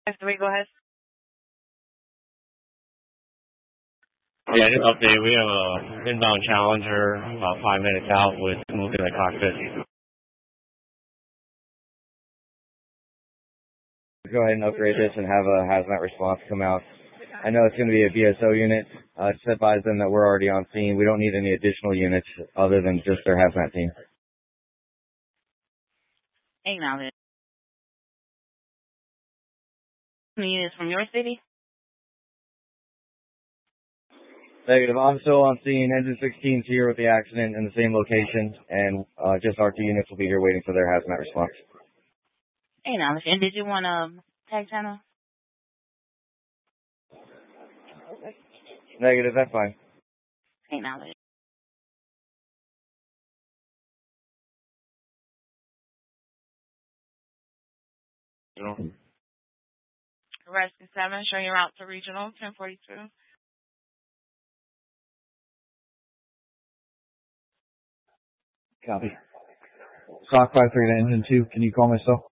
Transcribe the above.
5-3, go ahead. Yeah, just update. We have a inbound Challenger about 5 minutes out with smoke in the cockpit. Go ahead and upgrade this and have a hazmat response come out. I know it's going to be a BSO unit. Just advise them that we're already on scene. We don't need any additional units other than just their hazmat team. Acknowledge. Units from your city? Negative. I'm still on scene. Engine 16's here with the accident in the same location, and just our 2 units will be here waiting for their hazmat response. Acknowledge. And did you want tag channel? Negative. That's fine. Acknowledge. Rescue 7, show your route to regional 1042. Copy. Stock 53 to engine 2. Can you call myself?